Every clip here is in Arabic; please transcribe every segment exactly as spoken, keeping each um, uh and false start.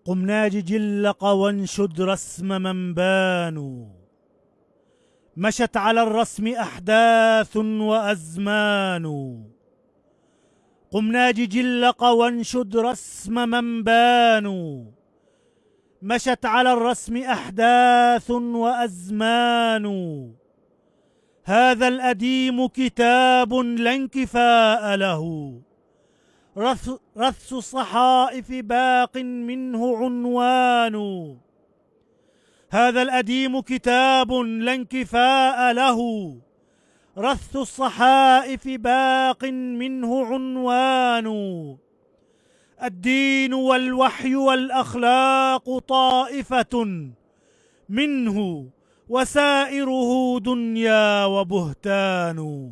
قم ناج جلق وانشد رسم من بانوا. مشت على الرسم أحداث وأزمان. قم ناج جلق وانشد رسم من بانوا. مشت على الرسم أحداث وأزمان. هذا الأديم كتاب لا انكفاء له. رث, رث الصحائف باق منه عنوان. هذا الأديم كتاب لا انكفاء له. رث الصحائف باق منه عنوان. الدين والوحي والأخلاق طائفة منه وسائره دنيا وبهتان.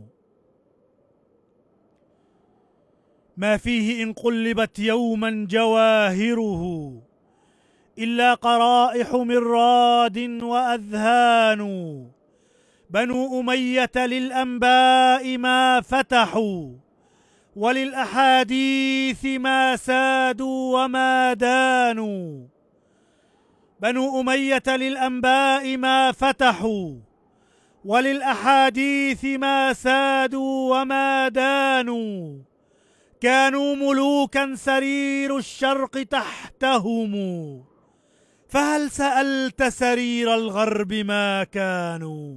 ما فيه إن قلبت يوما جواهره إلا قرائح مراد وأذهان. بنو أمية للأنباء ما فتحوا وللأحاديث ما سادوا وما دانوا. بنو أمية للأنباء ما فتحوا وللأحاديث ما سادوا وما دانوا. كانوا ملوكا سرير الشرق تحتهم. فهل سألت سرير الغرب ما كانوا.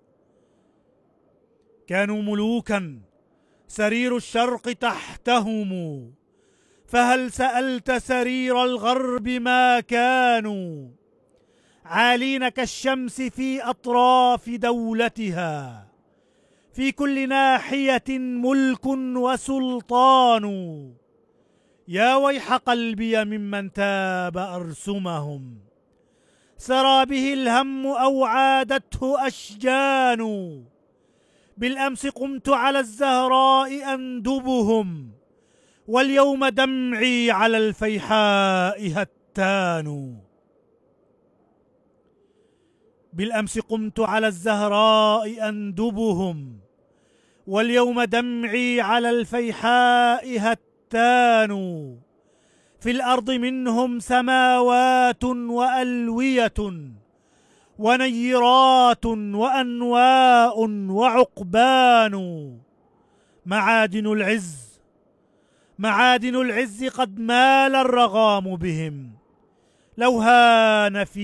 كانوا ملوكا سرير الشرق تحتهم. فهل سألت سرير الغرب ما كانوا. عالين كالشمس في أطراف دولتها. في كل ناحية ملك وسلطان. يا ويح قلبي ممن تاب أرسمهم. سرى به الهم أو عادته أشجان. بالأمس قمت على الزهراء أندبهم. واليوم دمعي على الفيحاء هتان. بالأمس قمت على الزهراء أندبهم. واليوم دمعي على الفيحاء هتان. في الأرض منهم سماوات وألوية ونيرات وأنواء وعقبان. معادن العز معادن العز قد مال الرغام بهم. لو هان في